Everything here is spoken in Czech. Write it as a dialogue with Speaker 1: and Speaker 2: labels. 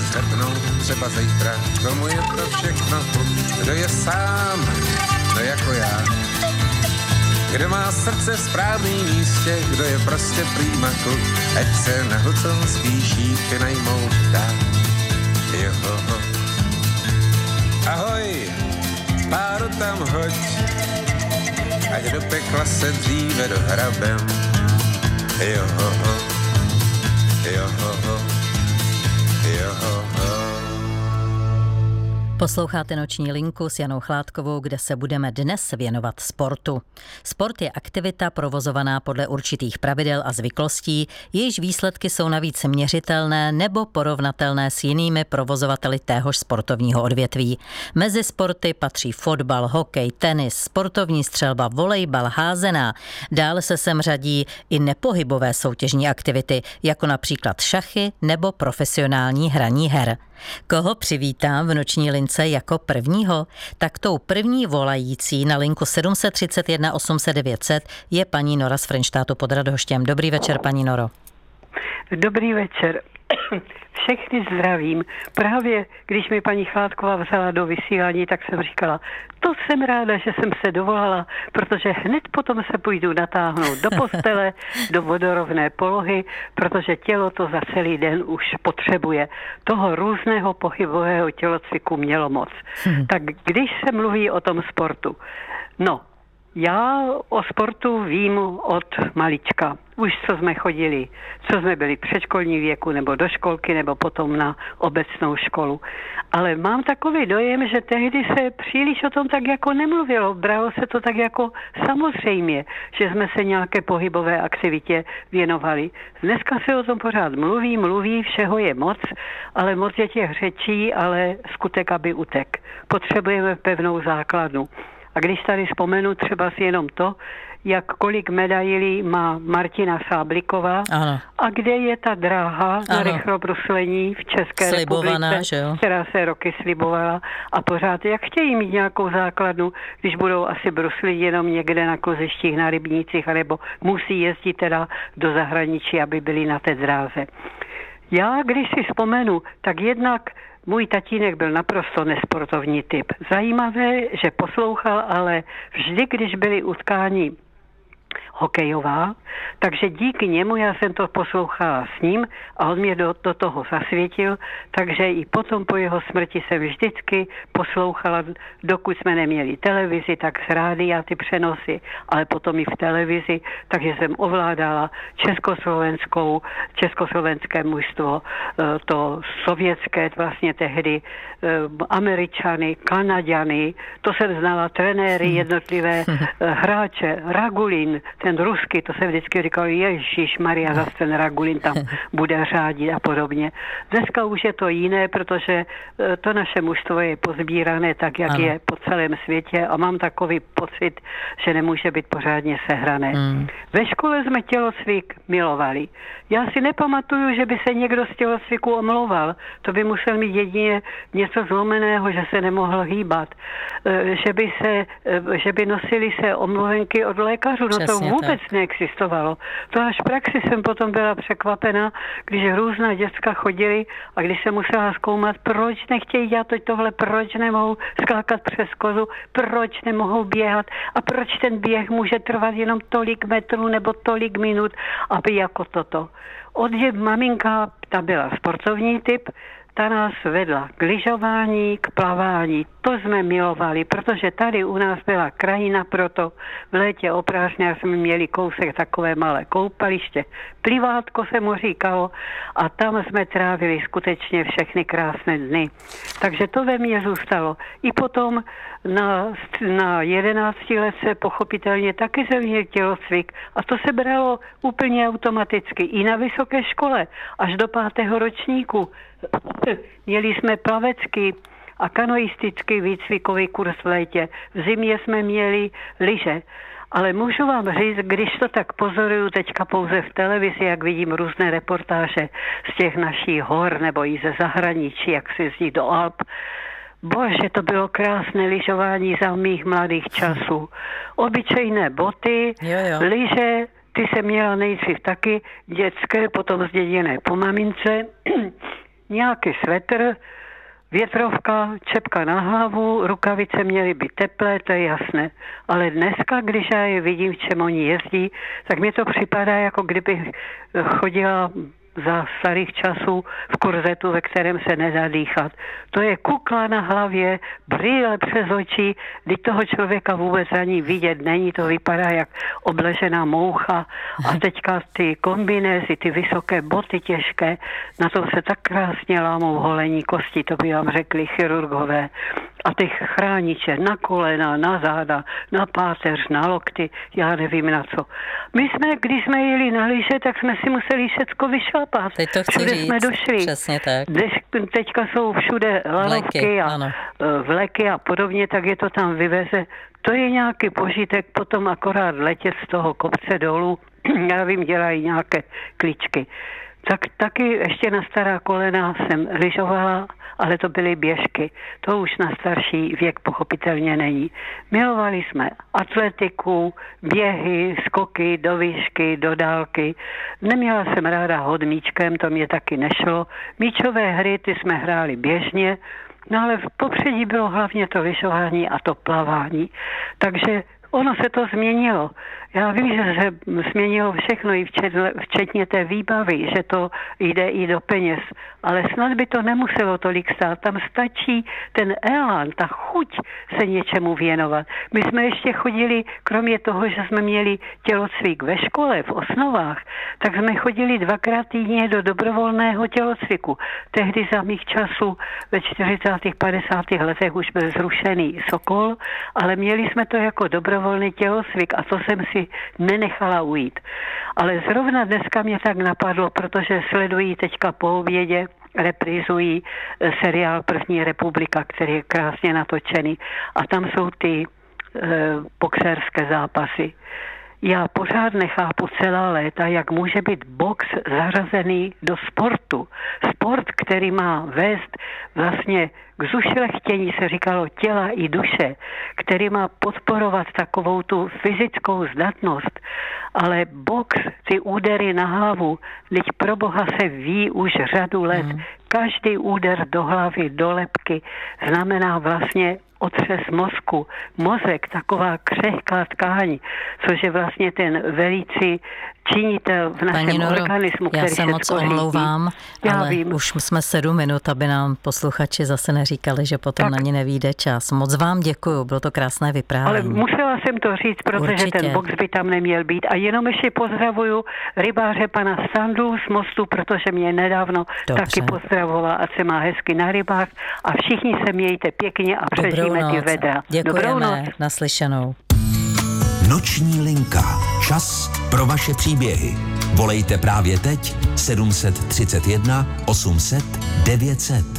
Speaker 1: přepnout třeba zítra. Komu je to všechno, kdo je sám, no jako já. Kdo má srdce v správném místě, kdo je prostě prýma kluk, ať se na huconský šípy najmout dá. Joho. Ahoj, páru tam hoď, ať do pekla se dříve dohrabem. Joho, joho, joho.
Speaker 2: Posloucháte Noční linku s Janou Chládkovou, kde se budeme dnes věnovat sportu. Sport je aktivita provozovaná podle určitých pravidel a zvyklostí, jejichž výsledky jsou navíc měřitelné nebo porovnatelné s jinými provozovateli téhož sportovního odvětví. Mezi sporty patří fotbal, hokej, tenis, sportovní střelba, volejbal, házená. Dále se sem řadí i nepohybové soutěžní aktivity, jako například šachy nebo profesionální hraní her. Koho přivítám v Noční lince jako prvního? Tak tou první volající na linku 731 800 900 je paní Nora z Frenštátu pod Radhoštěm. Dobrý večer, paní Noro.
Speaker 3: Dobrý večer. Všechny zdravím. Právě když mi paní Chládková vzala do vysílání, tak jsem říkala, to jsem ráda, že jsem se dovolala, protože hned potom se půjdu natáhnout do postele, do vodorovné polohy, protože tělo to za celý den už potřebuje. Toho různého pohybového tělocviku mělo moc. Tak když se mluví o tom sportu, no, já o sportu vím od malička. Už co jsme chodili, co jsme byli v předškolní věku, nebo do školky, nebo potom na obecnou školu. Ale mám takový dojem, že tehdy se příliš o tom tak jako nemluvilo. Bralo se to tak jako samozřejmě, že jsme se nějaké pohybové aktivitě věnovali. Dneska se o tom pořád mluví, všeho je moc, ale moc je těch řečí, ale skutek, aby utek. Potřebujeme pevnou základnu. A když tady vzpomenu třeba si jenom to, jak kolik medailí má Martina Sábliková, ano. A kde je ta dráha na rychlobruslení v České republice, která se roky slibovala a pořád, jak chtějí mít nějakou základnu, když budou asi bruslit jenom někde na kozištích, na rybnících, anebo musí jezdit teda do zahraničí, aby byli na té dráze. Já, když si vzpomenu, tak jednak můj tatínek byl naprosto nesportovní typ. Zajímavé, že poslouchal, ale vždy, když byly utkání hokejová, takže díky němu já jsem to poslouchala s ním a on mě do toho zasvětil, takže i potom po jeho smrti jsem vždycky poslouchala, dokud jsme neměli televizi, tak z rádia ty přenosy, ale potom i v televizi, takže jsem ovládala československé mužstvo, to sovětské vlastně tehdy, Američany, Kanaďany, to jsem znala trenéry, jednotlivé hráče, Ragulin, ten ruský, to se vždycky říkalo, Ježišmarja, zase ten Ragulin tam bude řádit a podobně. Dneska už je to jiné, protože to naše mužstvo je pozbírané tak, jak je po celém světě a mám takový pocit, že nemůže být pořádně sehrané. Ve škole jsme tělocvik milovali. Já si nepamatuju, že by se někdo z tělocviku omlouval. To by musel mít jedině něco zlomeného, že se nemohl hýbat. Že by nosili se omluvenky od lékařů. No to vůbec neexistovalo. To až v praxi jsem potom byla překvapena, když různá děcka chodili a když se musela zkoumat, proč nechtějí dělat tohle, proč nemohou skákat přes kozu, proč nemohou běhat a proč ten běh může trvat jenom tolik metrů nebo tolik minut, aby jako toto. Maminka, ta byla sportovní typ, ta nás vedla k lyžování, k plavání. To jsme milovali, protože tady u nás byla krajina, proto v létě o prázdninách jsme měli kousek takové malé koupaliště. Plivátko se mu říkalo a tam jsme trávili skutečně všechny krásné dny. Takže to ve mně zůstalo. I potom na 11 let se pochopitelně taky se měl tělocvik a to se bralo úplně automaticky. I na vysoké škole, až do 5. ročníku. Měli jsme plavecký a kanoistický výcvikový kurz v létě. V zimě jsme měli lyže. Ale můžu vám říct, když to tak pozoruju teďka pouze v televizi, jak vidím různé reportáže z těch našich hor nebo i ze zahraničí, jak se jezdí do Alp, bože, to bylo krásné lyžování za mých mladých časů. Obyčejné boty, lyže, ty jsem měla nejdřív taky dětské, potom zděděné po mamince. nějaký svetr, větrovka, čepka na hlavu, rukavice měly být teplé, to je jasné. Ale dneska, když já je vidím, v čem oni jezdí, tak mi to připadá, jako kdyby chodila za starých časů v korzetu, ve kterém se nedá dýchat. To je kukla na hlavě, brýle přes oči, kdy toho člověka vůbec ani vidět není, to vypadá jak obležená moucha. A teďka ty kombinézy, ty vysoké boty těžké, na tom se tak krásně lámou holení kosti, to by vám řekli chirurgové. A ty chrániče na kolena, na záda, na páteř, na lokty, já nevím na co. My jsme, když jsme jeli na lyže, tak jsme si museli všecko vyšlapat.
Speaker 2: Teď to chci
Speaker 3: všude
Speaker 2: říct,
Speaker 3: jsme došli.
Speaker 2: Přesně tak.
Speaker 3: Teďka jsou všude lanovky a vleky a podobně, tak je to tam vyveze. To je nějaký požitek, potom akorát letět z toho kopce dolů, já vím, dělají nějaké kličky. Tak taky ještě na stará kolena jsem lyžovala, ale to byly běžky. To už na starší věk pochopitelně není. Milovali jsme atletiku, běhy, skoky do výšky, do dálky. Neměla jsem ráda hod míčkem, to mě taky nešlo. Míčové hry, ty jsme hráli běžně, no ale v popředí bylo hlavně to lyžování a to plavání. Takže ono se to změnilo. Já vím, že se změnilo všechno, i včetně té výbavy, že to jde i do peněz, ale snad by to nemuselo tolik stát. Tam stačí ten elán, ta chuť se něčemu věnovat. My jsme ještě chodili, kromě toho, že jsme měli tělocvik ve škole, v osnovách, tak jsme chodili 2krát týdně do dobrovolného tělocviku. Tehdy za mých časů ve 40. 50. letech už byl zrušený Sokol, ale měli jsme to jako dobrovolný tělocvik a to jsem si nenechala ujít. Ale zrovna dneska mě tak napadlo, protože sledují teďka po obědě, reprizují seriál První republika, který je krásně natočený a tam jsou ty boxerské zápasy. Já pořád nechápu celá léta, jak může být box zařazený do sportu. Sport, který má vést vlastně k zušlechtění, se říkalo, těla i duše, který má podporovat takovou tu fyzickou zdatnost. Ale box, ty údery na hlavu, teď pro boha se ví už řadu let. Každý úder do hlavy, do lebky znamená vlastně otřes mozku. Mozek, taková křehká tkáň, což je vlastně ten velící činitel v našem organismu, který
Speaker 2: já se moc omlouvám, ale vím. Už jsme 7 minut, aby nám posluchači zase neříkali, že potom tak na ně nevyjde čas. Moc vám děkuju, bylo to krásné vyprávění.
Speaker 3: Ale musela jsem to říct, protože určitě ten box by tam neměl být. A jenom ještě pozdravuju rybáře pana Standu z Mostu, protože mě nedávno taky pozdravoval, ať se má hezky na rybách a všichni se mějte pěkně a přežijeme ty vedra.
Speaker 2: Děkujeme, naslyšenou.
Speaker 4: Noční linka. Čas pro vaše příběhy. Volejte právě teď 731 800 900.